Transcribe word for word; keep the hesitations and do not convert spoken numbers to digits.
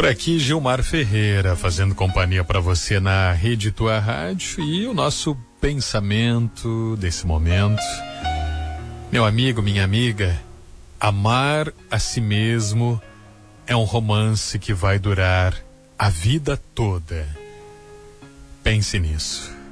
Por aqui, Gilmar Ferreira, fazendo companhia para você na Rede Tua Rádio, e o nosso pensamento desse momento. Meu amigo, minha amiga, amar a si mesmo é um romance que vai durar a vida toda. Pense nisso.